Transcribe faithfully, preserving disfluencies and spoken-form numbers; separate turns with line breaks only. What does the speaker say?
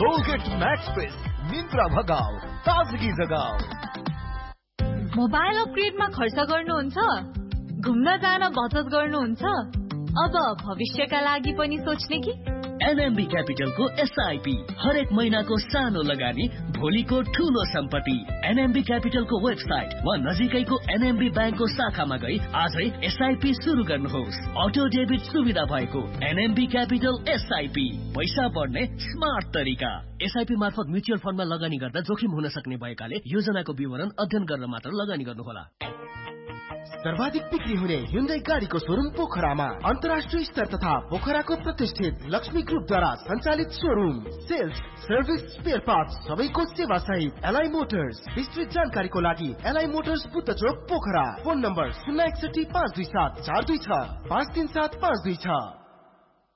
Colgate max fresh निन्द्रा भगाओ ताजगी जगाओ।
मोबाइल अपग्रेडमा खर्च गर्नुहुन्छ? घुम्न जान बचत गर्नुहुन्छ? अब भविष्यका लागि पनि सोच्ने कि?
एनएमबी क्यापिटलको एसआईपी हरेक महिनाको सानो लगानी भोलिको ठूलो सम्पत्ति। एनएमबी क्यापिटलको वेबसाइट वा नजिकैको एनएमबी ब्याङ्कको शाखामा गई आजै एसआईपी सुरु गर्नुहोस्। अटो डेबिट सुविधा भएको एनएमबी क्यापिटल एसआईपी, पैसा बढ्ने स्मार्ट तरिका। एसआईपी मार्फत म्युचुअल फन्डमा लगानी गर्दा जोखिम हुन सक्ने भएकाले योजनाको विवरण अध्ययन गरेर मात्र लगानी गर्नुहोला।
सर्वाधिक बिक्री हुने Hyundai गाडीको शोरूम पोखरामा अन्तर्राष्ट्रिय स्तर तथा पोखराको प्रतिष्ठित लक्ष्मी ग्रुपद्वारा सञ्चालित showroom. Sales, service, spare parts सबैको सेवा सहित एलआई मोटर्स। विस्तृत जानकारीको लागि एलआई मोटर्स बुद्ध चोक पोखरा। फोन नम्बर शून्य एकसठी पाँच दुई सात चार दुई छ पाँच तीन सात पाँच दुई छ।